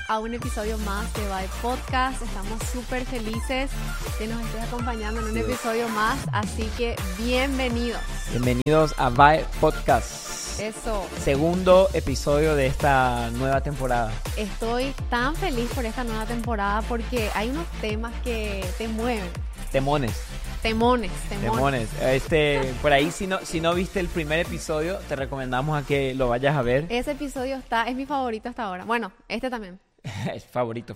a un episodio más de Vibe Podcast. Estamos súper felices que nos estés acompañando en un episodio más, así que bienvenidos. Bienvenidos a Vibe Podcast. Eso. Segundo episodio de esta nueva temporada. Estoy tan feliz por esta nueva temporada porque hay unos temas que te mueven. Temones. Por ahí, si no viste el primer episodio, te recomendamos a que lo vayas a ver. Ese episodio es mi favorito hasta ahora. Bueno, este también. Es favorito.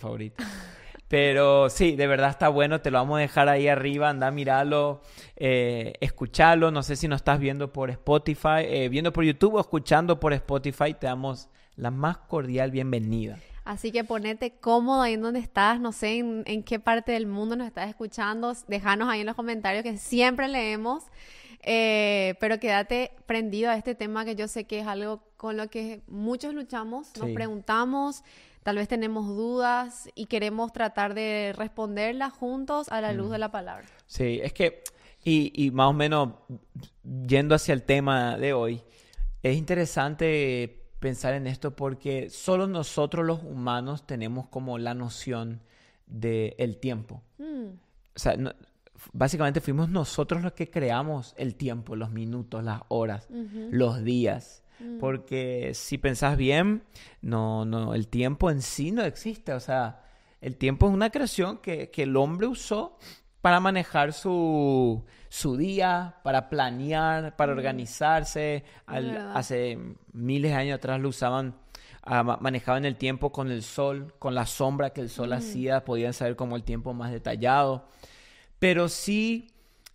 Pero sí, de verdad está bueno. Te lo vamos a dejar ahí arriba. Anda, míralo, escuchalo. No sé si nos estás viendo por Spotify, viendo por YouTube o escuchando por Spotify. Te damos la más cordial bienvenida. Así que ponete cómodo ahí en donde estás, no sé en qué parte del mundo nos estás escuchando, déjanos ahí en los comentarios que siempre leemos, pero quédate prendido a este tema que yo sé que es algo con lo que muchos luchamos, nos preguntamos, tal vez tenemos dudas y queremos tratar de responderlas juntos a la luz de la palabra. Sí, es que, y más o menos yendo hacia el tema de hoy, es interesante pensar en esto porque solo nosotros los humanos tenemos como la noción del tiempo. O sea, básicamente fuimos nosotros los que creamos el tiempo, los minutos, las horas, los días. Porque si pensás bien, no, el tiempo en sí no existe. O sea, el tiempo es una creación que el hombre usó para manejar su día, para planear, para organizarse. Hace miles de años atrás lo usaban, manejaban el tiempo con el sol, con la sombra que el sol hacía, podían saber como el tiempo más detallado. Pero sí,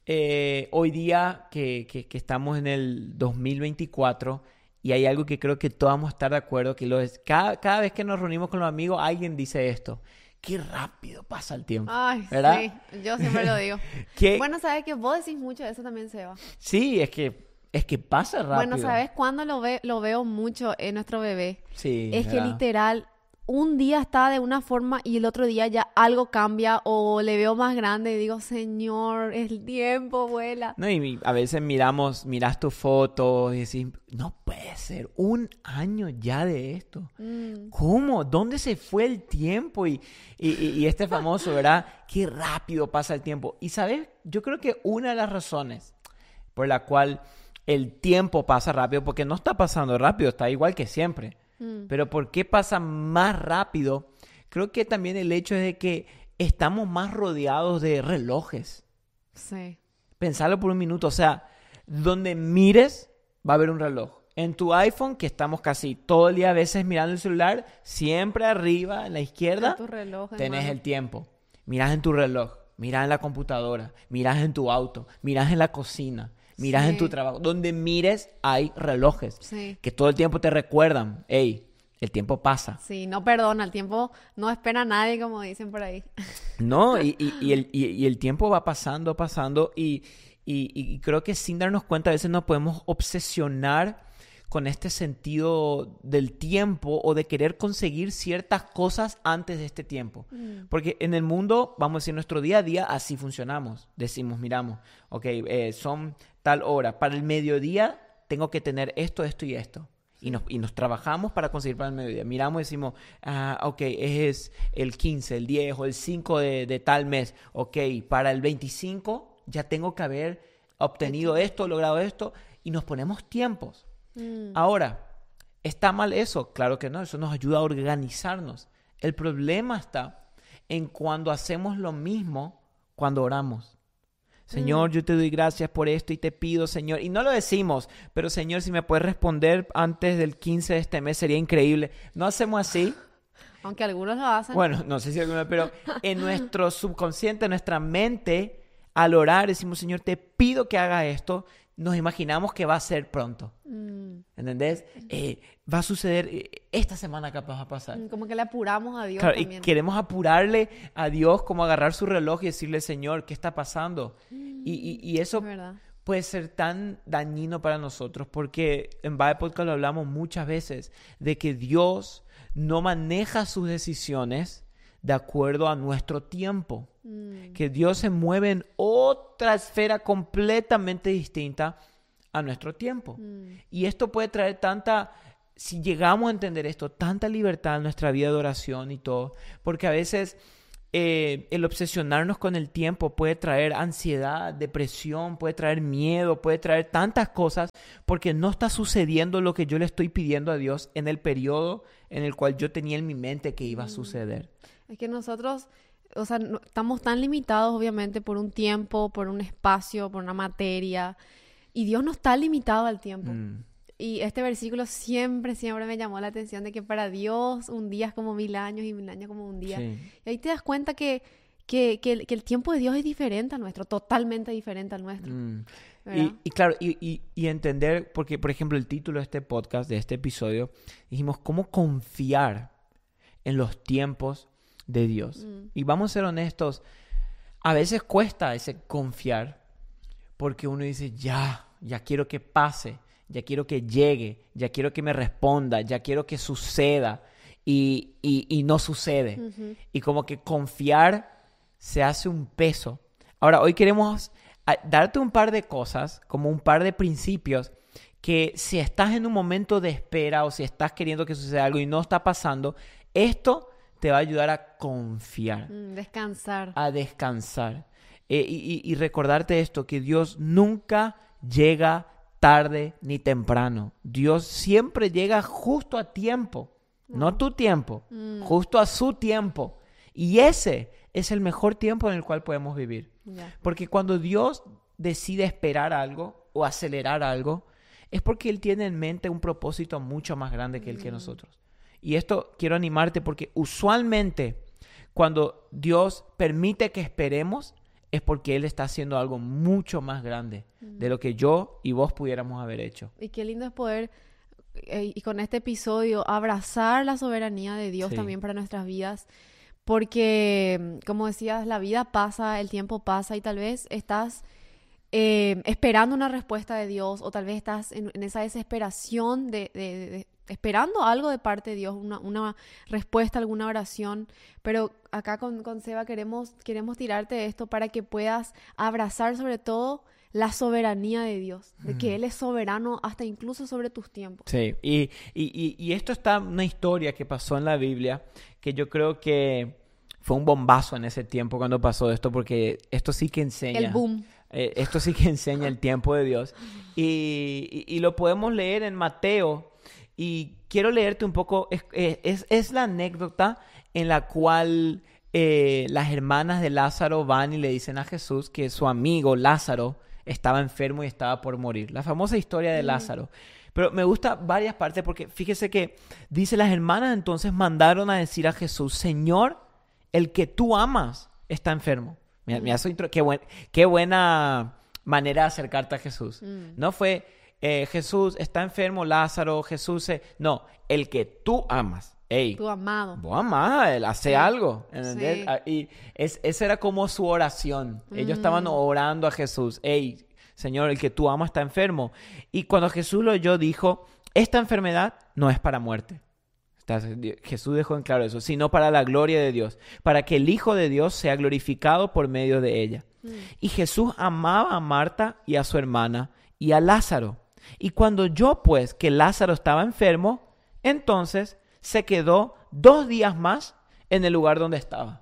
hoy día que estamos en el 2024, y hay algo que creo que todos vamos a estar de acuerdo, que cada vez que nos reunimos con los amigos, alguien dice esto: qué rápido pasa el tiempo. Ay, ¿verdad? Sí, yo siempre lo digo. Bueno, sabes que vos decís mucho de eso también, Seba. Sí, es que pasa rápido. Bueno, ¿sabes cuándo lo veo mucho en nuestro bebé? Sí, es ¿verdad? que literal, un día está de una forma y el otro día ya algo cambia o le veo más grande y digo, Señor, el tiempo vuela. No, y a veces miras tus fotos y decís, no puede ser, 1 año ya de esto. ¿Cómo? ¿Dónde se fue el tiempo? Y este famoso, ¿verdad? Qué rápido pasa el tiempo. Y, ¿sabes? Yo creo que una de las razones por la cual el tiempo pasa rápido, porque no está pasando rápido, está igual que siempre. Pero ¿por qué pasa más rápido? Creo que también el hecho es de que estamos más rodeados de relojes. Sí. Pensarlo por un minuto. O sea, donde mires va a haber un reloj. En tu iPhone, que estamos casi todo el día a veces mirando el celular, siempre arriba, en la izquierda, tu reloj, tenés hermano. el tiempo. Mirás en tu reloj, mirás en la computadora, mirás en tu auto, mirás en la cocina, mirás en tu trabajo. Donde mires hay relojes que todo el tiempo te recuerdan, hey, el tiempo pasa. Sí, no perdona, el tiempo no espera a nadie, como dicen por ahí. No, y el tiempo va pasando y creo que sin darnos cuenta a veces nos podemos obsesionar con este sentido del tiempo o de querer conseguir ciertas cosas antes de este tiempo. Porque en el mundo, vamos a decir, nuestro día a día, así funcionamos. Decimos, miramos, ok, son tal hora. Para el mediodía tengo que tener esto, esto y esto. Y nos trabajamos para conseguir para el mediodía. Miramos y decimos, ok, es el 15, el 10 o el 5 de tal mes. Ok, para el 25 ya tengo que haber obtenido esto, logrado esto. Y nos ponemos tiempos. Ahora, ¿está mal eso? Claro que no, eso nos ayuda a organizarnos. El problema está en cuando hacemos lo mismo cuando oramos. Señor, yo te doy gracias por esto y te pido, Señor. Y no lo decimos, pero Señor, si me puedes responder antes del 15 de este mes sería increíble. No hacemos así. Aunque algunos lo hacen. Bueno, no sé si algunos, pero en nuestro subconsciente, en nuestra mente, al orar decimos, Señor, te pido que haga esto. Nos imaginamos que va a ser pronto. ¿Entendés? Va a suceder esta semana, capaz va a pasar. Como que le apuramos a Dios, claro, también. Y queremos apurarle a Dios, como agarrar su reloj y decirle, Señor, ¿qué está pasando? Y eso puede ser tan dañino para nosotros, porque en Vibe Podcast lo hablamos muchas veces, de que Dios no maneja sus decisiones de acuerdo a nuestro tiempo. Que Dios se mueve en otra esfera completamente distinta a nuestro tiempo. Y esto puede traer tanta si llegamos a entender esto, tanta libertad en nuestra vida de oración y todo, porque a veces el obsesionarnos con el tiempo puede traer ansiedad, depresión, puede traer miedo, puede traer tantas cosas porque no está sucediendo lo que yo le estoy pidiendo a Dios en el periodo en el cual yo tenía en mi mente que iba a suceder. Es que nosotros, o sea, estamos tan limitados obviamente por un tiempo, por un espacio, por una materia, y Dios no está limitado al tiempo. Y este versículo siempre me llamó la atención de que para Dios un día es como 1000 años y 1000 años como un día. Sí. Y ahí te das cuenta que el tiempo de Dios es diferente al nuestro, totalmente diferente al nuestro. Y claro, y entender, porque por ejemplo el título de este podcast, de este episodio, dijimos cómo confiar en los tiempos de Dios. Y vamos a ser honestos, a veces cuesta ese confiar porque uno dice, ya quiero que pase. Ya quiero que llegue, ya quiero que me responda, ya quiero que suceda y no sucede. Y como que confiar se hace un peso. Ahora, hoy queremos darte un par de cosas, como un par de principios, que si estás en un momento de espera o si estás queriendo que suceda algo y no está pasando, esto te va a ayudar a confiar. Descansar. A descansar. Y recordarte esto, que Dios nunca llega tarde ni temprano. Dios siempre llega justo a tiempo, no a tu tiempo, justo a su tiempo. Y ese es el mejor tiempo en el cual podemos vivir. Porque cuando Dios decide esperar algo o acelerar algo, es porque Él tiene en mente un propósito mucho más grande que el que nosotros. Y esto quiero animarte porque usualmente cuando Dios permite que esperemos, es porque Él está haciendo algo mucho más grande de lo que yo y vos pudiéramos haber hecho. Y qué lindo es poder, y con este episodio, abrazar la soberanía de Dios también para nuestras vidas. Porque, como decías, la vida pasa, el tiempo pasa y tal vez estás esperando una respuesta de Dios o tal vez estás en esa desesperación de esperando algo de parte de Dios, una respuesta, alguna oración. Pero acá con Seba queremos tirarte esto para que puedas abrazar sobre todo la soberanía de Dios, de que Él es soberano hasta incluso sobre tus tiempos. Sí, y esto está una historia que pasó en la Biblia que yo creo que fue un bombazo en ese tiempo cuando pasó esto, porque esto sí que enseña. El boom. Esto sí que enseña el tiempo de Dios. Y lo podemos leer en Mateo. Y quiero leerte un poco, es la anécdota en la cual las hermanas de Lázaro van y le dicen a Jesús que su amigo Lázaro estaba enfermo y estaba por morir. La famosa historia de Lázaro. Pero me gusta varias partes porque fíjese que dice las hermanas entonces mandaron a decir a Jesús, Señor, el que tú amas está enfermo. Qué buena manera de acercarte a Jesús. No fue... Jesús está enfermo, Lázaro, Jesús... No, el que tú amas. Ey, tu amado. Vos amás, él hace algo. ¿Entendés? Sí. Y esa era como su oración. Ellos estaban orando a Jesús. Ey, Señor, el que tú amas está enfermo. Y cuando Jesús lo oyó, dijo, esta enfermedad no es para muerte. Jesús dejó en claro eso, sino para la gloria de Dios, para que el Hijo de Dios sea glorificado por medio de ella. Y Jesús amaba a Marta y a su hermana y a Lázaro. Y cuando oyó pues que Lázaro estaba enfermo, entonces se quedó 2 días más en el lugar donde estaba.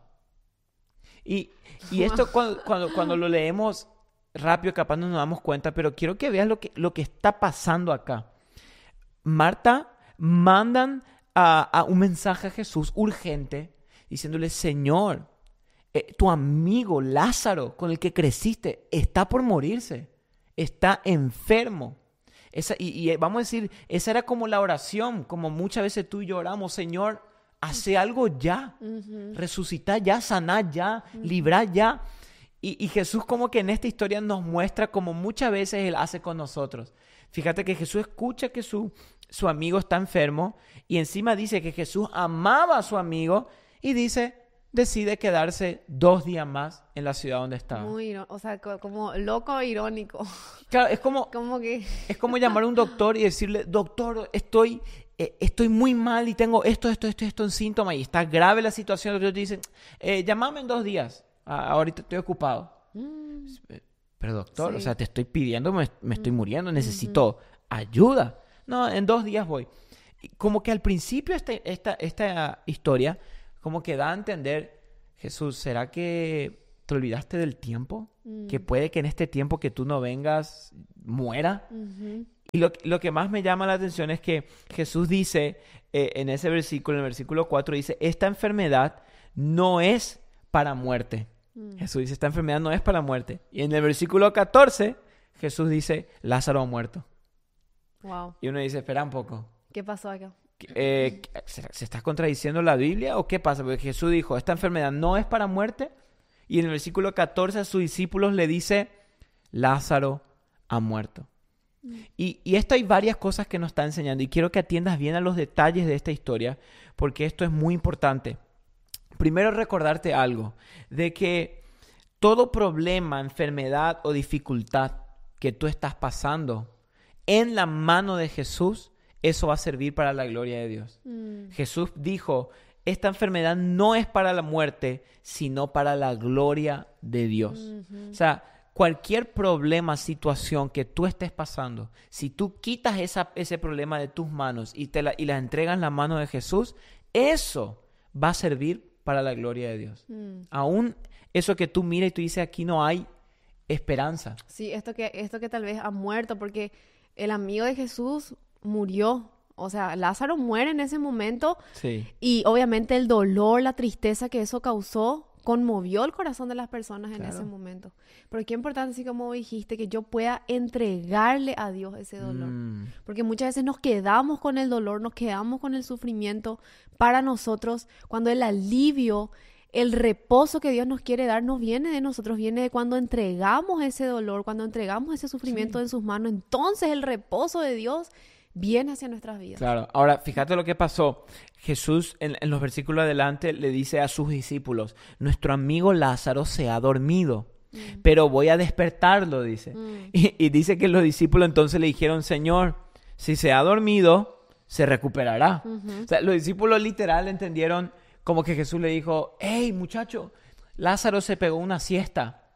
Y esto cuando lo leemos rápido capaz no nos damos cuenta, pero quiero que veas lo que está pasando acá. Marta mandan a un mensaje a Jesús urgente diciéndole, Señor, tu amigo Lázaro con el que creciste está por morirse, está enfermo. Y vamos a decir, esa era como la oración, como muchas veces tú y yo oramos, Señor, hace algo ya, resucita ya, sana ya, libra ya. Y Jesús como que en esta historia nos muestra como muchas veces Él hace con nosotros. Fíjate que Jesús escucha que su amigo está enfermo y encima dice que Jesús amaba a su amigo y decide quedarse 2 días más en la ciudad donde estaba. O sea, como loco e irónico. Claro, es como es como llamar a un doctor y decirle, doctor, estoy muy mal y tengo esto en síntomas y está grave la situación. El doctor te dice, llámame en 2 días, ahorita estoy ocupado. Pero doctor, Sí. o sea, te estoy pidiendo, me estoy muriendo, necesito ayuda. No, en 2 días voy. como que al principio esta historia como que da a entender, Jesús, ¿será que te olvidaste del tiempo? Que puede que en este tiempo que tú no vengas muera. Y lo que más me llama la atención es que Jesús dice en ese versículo, en el versículo 4, dice, esta enfermedad no es para muerte. Jesús dice, esta enfermedad no es para muerte. Y en el versículo 14, Jesús dice, Lázaro ha muerto. Wow. Y uno dice, espera un poco. ¿Qué pasó acá? ¿Se está contradiciendo la Biblia o qué pasa? Porque Jesús dijo, esta enfermedad no es para muerte. Y en el versículo 14 a sus discípulos le dice, Lázaro ha muerto. Y esto hay varias cosas que nos está enseñando. Y quiero que atiendas bien a los detalles de esta historia, porque esto es muy importante. Primero, recordarte algo, de que todo problema, enfermedad o dificultad que tú estás pasando en la mano de Jesús, eso va a servir para la gloria de Dios. Jesús dijo, esta enfermedad no es para la muerte, sino para la gloria de Dios. O sea, cualquier problema, situación que tú estés pasando, si tú quitas ese problema de tus manos y la entregas en la mano de Jesús, eso va a servir para la gloria de Dios. Aún eso que tú miras y tú dices, aquí no hay esperanza. Sí, esto que tal vez ha muerto, porque el amigo de Jesús murió. O sea, Lázaro muere en ese momento. Sí. Y obviamente el dolor, la tristeza que eso causó, conmovió el corazón de las personas en ese momento. Pero qué importante, así como dijiste, que yo pueda entregarle a Dios ese dolor. Porque muchas veces nos quedamos con el dolor, nos quedamos con el sufrimiento para nosotros, cuando el alivio, el reposo que Dios nos quiere dar no viene de nosotros, viene de cuando entregamos ese dolor, cuando entregamos ese sufrimiento en sus manos. Entonces el reposo de Dios viene hacia nuestras vidas. Claro. Ahora, fíjate lo que pasó. Jesús, en los versículos adelante, le dice a sus discípulos, nuestro amigo Lázaro se ha dormido, pero voy a despertarlo, dice. Y dice que los discípulos entonces le dijeron, Señor, si se ha dormido, se recuperará. O sea, los discípulos literal entendieron como que Jesús le dijo, hey, muchacho, Lázaro se pegó una siesta.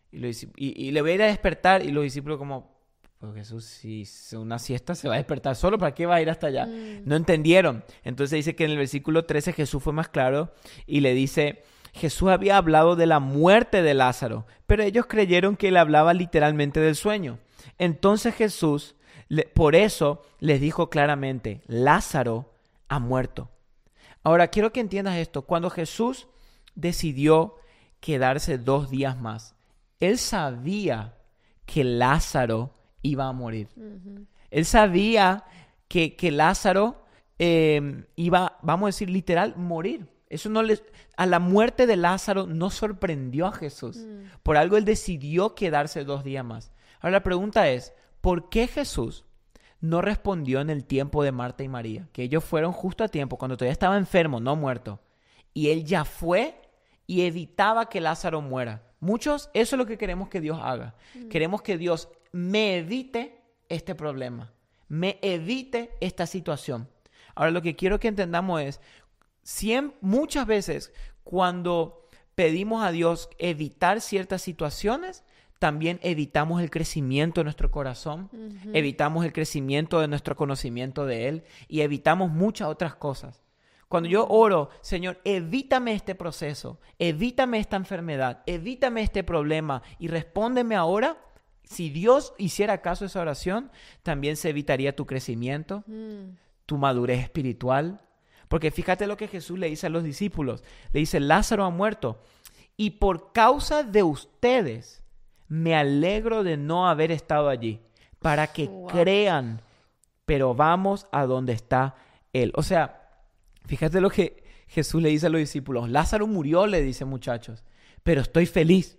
Y le voy a ir a despertar. Y los discípulos como, pues Jesús, si una siesta se va a despertar solo, ¿para qué va a ir hasta allá? No entendieron. Entonces dice que en el versículo 13 Jesús fue más claro y le dice, Jesús había hablado de la muerte de Lázaro, pero ellos creyeron que él hablaba literalmente del sueño. Entonces Jesús, por eso les dijo claramente, Lázaro ha muerto. Ahora, quiero que entiendas esto. Cuando Jesús decidió quedarse 2 días más, él sabía que Lázaro iba a morir. Él sabía que Lázaro iba, vamos a decir, literal, morir. Eso a la muerte de Lázaro no sorprendió a Jesús. Por algo él decidió quedarse 2 días más. Ahora la pregunta es, ¿por qué Jesús no respondió en el tiempo de Marta y María? Que ellos fueron justo a tiempo, cuando todavía estaba enfermo, no muerto. Y él ya fue y evitaba que Lázaro muera. Muchos, eso es lo que queremos que Dios haga. Queremos que Dios me evite este problema, me evite esta situación. Ahora, lo que quiero que entendamos es, muchas veces cuando pedimos a Dios evitar ciertas situaciones, también evitamos el crecimiento de nuestro corazón, evitamos el crecimiento de nuestro conocimiento de Él y evitamos muchas otras cosas. Cuando yo oro, Señor, evítame este proceso, evítame esta enfermedad, evítame este problema y respóndeme ahora. Si Dios hiciera caso a esa oración, también se evitaría tu crecimiento, tu madurez espiritual. Porque fíjate lo que Jesús le dice a los discípulos. Le dice, Lázaro ha muerto y por causa de ustedes me alegro de no haber estado allí para que crean, pero vamos a donde está Él. O sea, fíjate lo que Jesús le dice a los discípulos. Lázaro murió, le dice, muchachos, pero estoy feliz.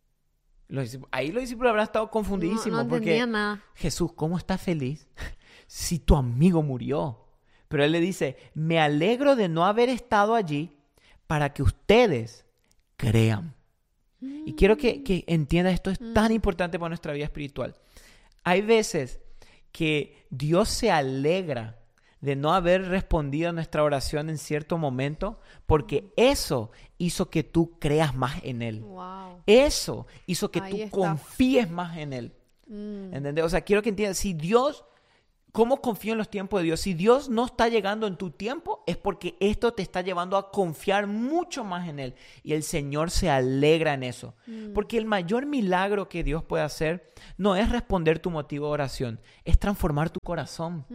Ahí los discípulos habrán estado confundidísimos no porque nada. Jesús, ¿cómo estás feliz si tu amigo murió? Pero él le dice, me alegro de no haber estado allí para que ustedes crean. Y quiero que entiendas, esto es tan importante para nuestra vida espiritual. Hay veces que Dios se alegra de no haber respondido a nuestra oración en cierto momento, porque eso hizo que tú creas más en Él. Wow. Eso hizo que Ahí tú está. confíes más en Él. ¿Entendés? O sea, quiero que entiendas, si Dios, ¿Cómo confío en los tiempos de Dios? Si Dios no está llegando en tu tiempo, es porque esto te está llevando a confiar mucho más en Él. Y el Señor se alegra en eso. Porque el mayor milagro que Dios puede hacer no es responder tu motivo de oración, es transformar tu corazón.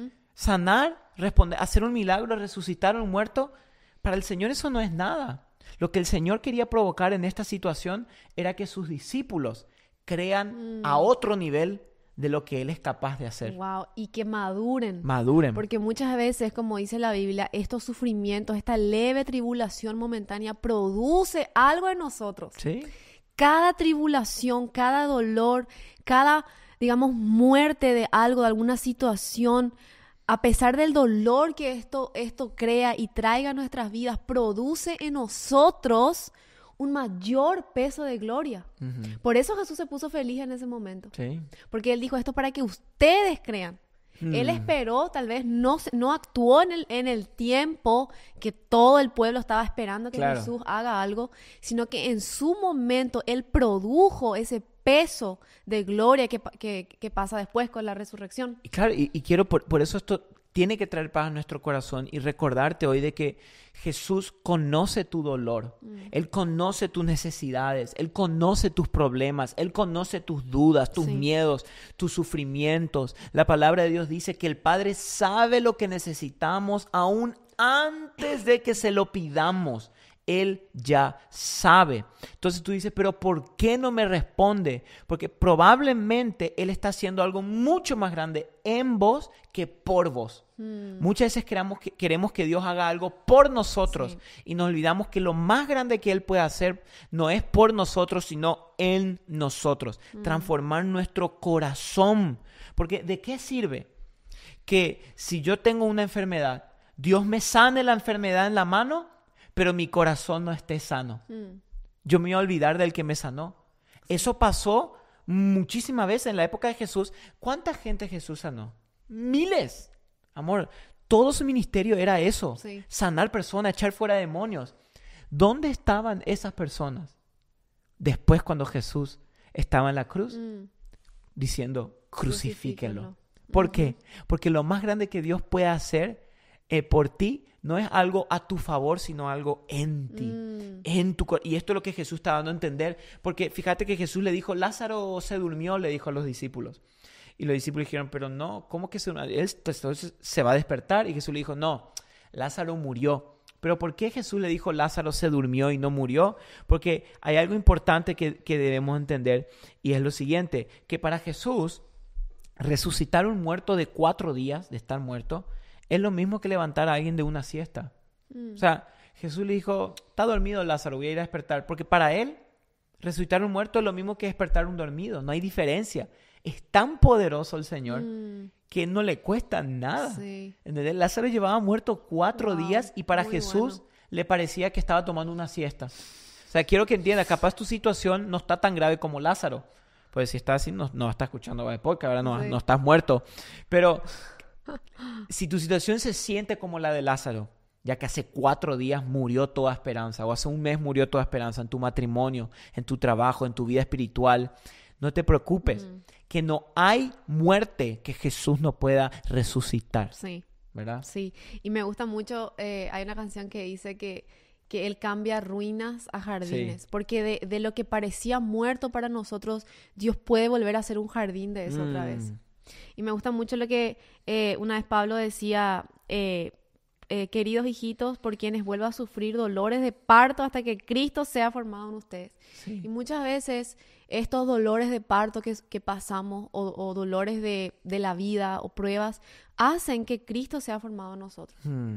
Sanar, responder, hacer un milagro, resucitar a un muerto, para el Señor eso no es nada. Lo que el Señor quería provocar en esta situación era que sus discípulos crean a otro nivel de lo que Él es capaz de hacer. Wow, y que maduren. Maduren. Porque muchas veces, como dice la Biblia, estos sufrimientos, esta leve tribulación momentánea produce algo en nosotros. ¿Sí? Cada tribulación, cada dolor, cada, digamos, muerte de algo, de alguna situación, a pesar del dolor que esto crea y traiga a nuestras vidas, produce en nosotros un mayor peso de gloria. Por eso Jesús se puso feliz en ese momento. Sí. Porque Él dijo esto para que ustedes crean. Él esperó, tal vez no actuó en el tiempo que todo el pueblo estaba esperando que Jesús haga algo, sino que en su momento Él produjo ese peso de gloria que pasa después con la resurrección. Y claro, y quiero, por eso esto tiene que traer paz a nuestro corazón y recordarte hoy de que Jesús conoce tu dolor. Él conoce tus necesidades, Él conoce tus problemas, Él conoce tus dudas, tus miedos, tus sufrimientos. La palabra de Dios dice que el Padre sabe lo que necesitamos aún antes de que se lo pidamos. Él ya sabe. Entonces tú dices, pero ¿por qué no me responde? Porque probablemente Él está haciendo algo mucho más grande en vos que por vos. Muchas veces queremos que Dios haga algo por nosotros y nos olvidamos que lo más grande que Él puede hacer no es por nosotros, sino en nosotros. Transformar nuestro corazón. Porque ¿de qué sirve que si yo tengo una enfermedad, Dios me sane la enfermedad en la mano, pero mi corazón no esté sano? Yo me voy a olvidar del que me sanó. Eso pasó muchísimas veces en la época de Jesús. ¿Cuánta gente Jesús sanó? Miles. Amor, todo su ministerio era eso. Sanar personas, echar fuera demonios. ¿Dónde estaban esas personas después cuando Jesús estaba en la cruz? Diciendo, crucifíquenlo. ¿Por qué? Porque lo más grande que Dios puede hacer por ti no es algo a tu favor, sino algo en ti, y esto es lo que Jesús está dando a entender, porque fíjate que Jesús le dijo, Lázaro se durmió, le dijo a los discípulos, y los discípulos dijeron, pero no, ¿cómo que él entonces se va a despertar? Y Jesús le dijo, no, Lázaro murió. Pero ¿por qué Jesús le dijo Lázaro se durmió y no murió? Porque hay algo importante que debemos entender, y es lo siguiente, que para Jesús resucitar un muerto de 4 días de estar muerto es lo mismo que levantar a alguien de una siesta. O sea, Jesús le dijo, está dormido Lázaro, voy a ir a despertar. Porque para él, resucitar un muerto es lo mismo que despertar un dormido. No hay diferencia. Es tan poderoso el Señor que no le cuesta nada. ¿Entendés? Lázaro llevaba muerto 4 días y para Jesús le parecía que estaba tomando una siesta. O sea, quiero que entiendas, capaz tu situación no está tan grave como Lázaro. Pues si estás así, no estás escuchando de podcast, ahora no estás muerto. Pero si tu situación se siente como la de Lázaro, ya que hace 4 días murió toda esperanza, o hace un mes murió toda esperanza en tu matrimonio, en tu trabajo, en tu vida espiritual, no te preocupes, que no hay muerte que Jesús no pueda resucitar. Sí. ¿Verdad? Sí, y me gusta mucho, hay una canción que dice que Él cambia ruinas a jardines, porque de lo que parecía muerto para nosotros, Dios puede volver a hacer un jardín de eso otra vez. Y me gusta mucho lo que una vez Pablo decía, queridos hijitos, por quienes vuelva a sufrir dolores de parto hasta que Cristo sea formado en ustedes. Y muchas veces estos dolores de parto que pasamos o dolores de la vida o pruebas hacen que Cristo sea formado en nosotros.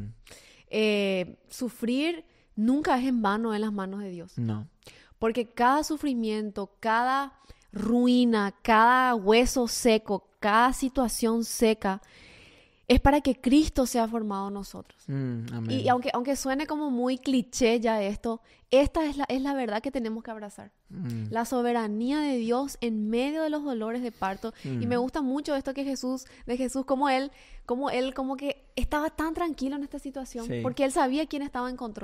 Sufrir nunca es en vano en las manos de Dios. No. Porque cada sufrimiento, cada ruina, cada hueso seco, cada situación seca, es para que Cristo sea formado en nosotros. Amén. Y aunque suene como muy cliché ya esto, esta es la verdad que tenemos que abrazar. La soberanía de Dios en medio de los dolores de parto. Y me gusta mucho esto de Jesús, como él como que estaba tan tranquilo en esta situación, porque él sabía quién estaba en control.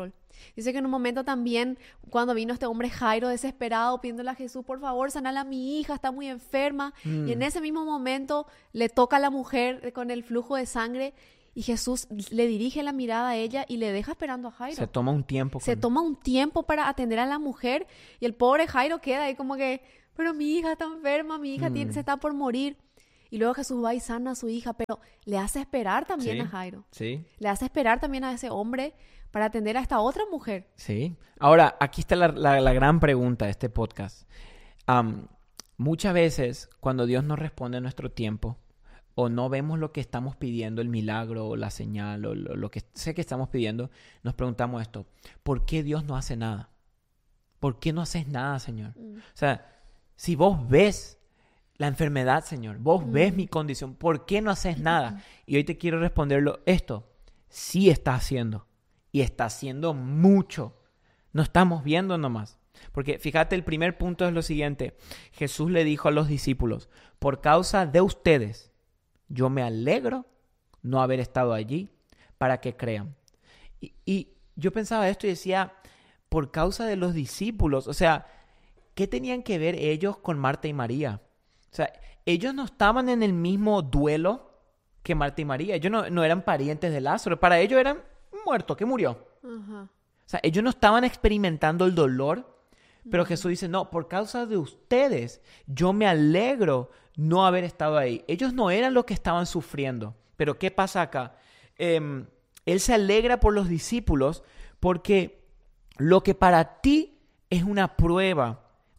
Dice que en un momento también, cuando vino este hombre Jairo desesperado, pidiéndole a Jesús, por favor, sanala a mi hija, está muy enferma. Y en ese mismo momento le toca a la mujer con el flujo de sangre y Jesús le dirige la mirada a ella y le deja esperando a Jairo. Se toma un tiempo. Se toma un tiempo para atender a la mujer y el pobre Jairo queda ahí como que, pero mi hija está enferma, mi hija se está por morir. Y luego Jesús va y sana a su hija, pero le hace esperar también a Jairo. Sí. Le hace esperar también a ese hombre para atender a esta otra mujer. Sí. Ahora, aquí está la gran pregunta de este podcast. Muchas veces, cuando Dios nos responde en nuestro tiempo, o no vemos lo que estamos pidiendo, el milagro, o la señal, o lo que sé que estamos pidiendo, nos preguntamos esto: ¿por qué Dios no hace nada? ¿Por qué no haces nada, Señor? O sea, si vos ves la enfermedad, Señor, vos ves mi condición, ¿por qué no haces nada? Y hoy te quiero responderlo esto: sí está haciendo, y está haciendo mucho. No estamos viendo nomás. Porque fíjate, el primer punto es lo siguiente. Jesús le dijo a los discípulos: por causa de ustedes, yo me alegro no haber estado allí para que crean. Y yo pensaba esto y decía, por causa de los discípulos, o sea, ¿qué tenían que ver ellos con Marta y María? O sea, ellos no estaban en el mismo duelo que Marta y María. Ellos no eran parientes de Lázaro. Para ellos eran muertos, que murió. O sea, ellos no estaban experimentando el dolor. Pero Jesús dice, no, por causa de ustedes, yo me alegro no haber estado ahí. Ellos no eran los que estaban sufriendo. Pero ¿qué pasa acá? Él se alegra por los discípulos porque lo que para ti es una prueba,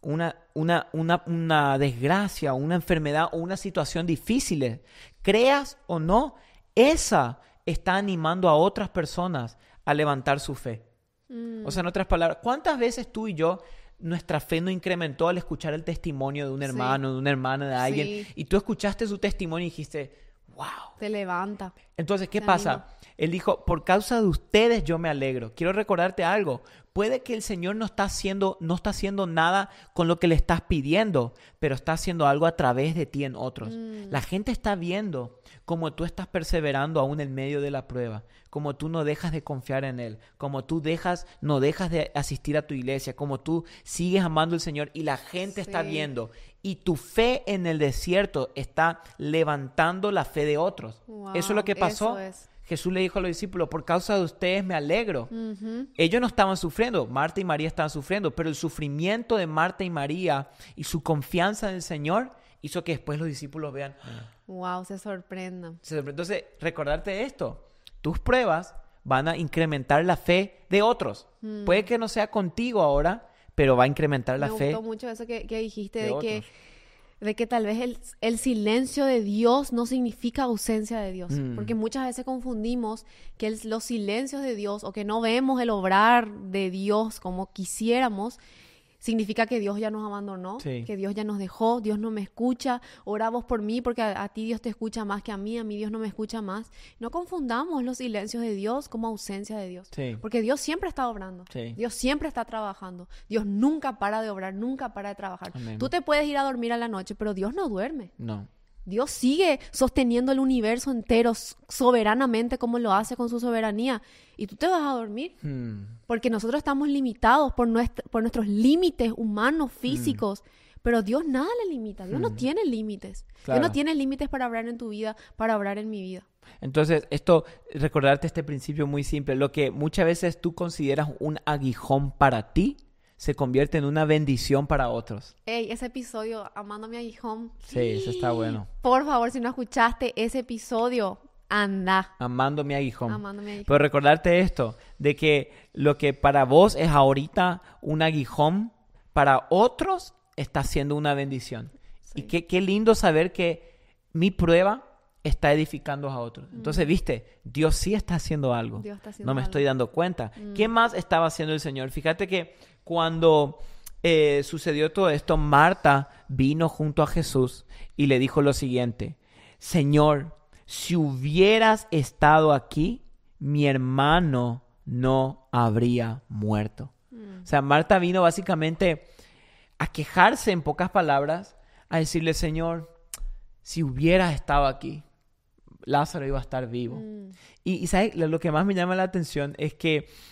una desgracia, una enfermedad o una situación difícil, creas o no, esa está animando a otras personas a levantar su fe. O sea, en otras palabras, ¿cuántas veces tú y yo, nuestra fe no incrementó al escuchar el testimonio de un hermano, de una hermana, de alguien, y tú escuchaste su testimonio y dijiste, wow. Te levanta. Entonces, ¿qué Te pasa? anima. Él dijo, por causa de ustedes yo me alegro. Quiero recordarte algo. Puede que el Señor no está haciendo nada con lo que le estás pidiendo, pero está haciendo algo a través de ti en otros. La gente está viendo cómo tú estás perseverando aún en medio de la prueba, cómo tú no dejas de confiar en Él, cómo tú no dejas de asistir a tu iglesia, cómo tú sigues amando al Señor y la gente está viendo. Y tu fe en el desierto está levantando la fe de otros. Wow, eso es lo que pasó. Jesús le dijo a los discípulos, por causa de ustedes me alegro. Ellos no estaban sufriendo, Marta y María estaban sufriendo, pero el sufrimiento de Marta y María y su confianza en el Señor hizo que después los discípulos vean. Wow, se sorprendan. Entonces, recordarte esto, tus pruebas van a incrementar la fe de otros. Puede que no sea contigo ahora, pero va a incrementar la fe. Me gustó mucho eso que dijiste de de que tal vez el silencio de Dios no significa ausencia de Dios. Porque muchas veces confundimos que los silencios de Dios o que no vemos el obrar de Dios como quisiéramos, significa que Dios ya nos abandonó, que Dios ya nos dejó, Dios no me escucha, ora vos por mí porque a ti Dios te escucha más que a mí Dios no me escucha más. No confundamos los silencios de Dios como ausencia de Dios, porque Dios siempre está obrando, Dios siempre está trabajando, Dios nunca para de obrar, nunca para de trabajar. Amén. Tú te puedes ir a dormir a la noche, pero Dios no duerme. No. Dios sigue sosteniendo el universo entero soberanamente como lo hace con su soberanía. Y tú te vas a dormir. Porque nosotros estamos limitados por nuestros límites humanos, físicos. Pero Dios nada le limita. Dios no tiene límites. Claro. Dios no tiene límites para obrar en tu vida, para obrar en mi vida. Entonces, recordarte este principio muy simple. Lo que muchas veces tú consideras un aguijón para ti, se convierte en una bendición para otros. Ey, ese episodio, Amando mi aguijón. Sí, eso está bueno. Por favor, si no escuchaste ese episodio, anda. Amando mi aguijón. Amando mi aguijón. Pero recordarte esto, de que lo que para vos es ahorita un aguijón, para otros está siendo una bendición. Sí. Y qué lindo saber que mi prueba está edificando a otros. Entonces, viste, Dios sí está haciendo algo. Dios está haciendo no me algo. Estoy dando cuenta. ¿Qué más estaba haciendo el Señor? Fíjate que cuando sucedió todo esto, Marta vino junto a Jesús y le dijo lo siguiente: Señor, si hubieras estado aquí, mi hermano no habría muerto. O sea, Marta vino básicamente a quejarse, en pocas palabras, a decirle: Señor, si hubieras estado aquí, Lázaro iba a estar vivo. Y ¿sabes? Lo que más me llama la atención es que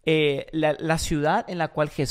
la ciudad en la cual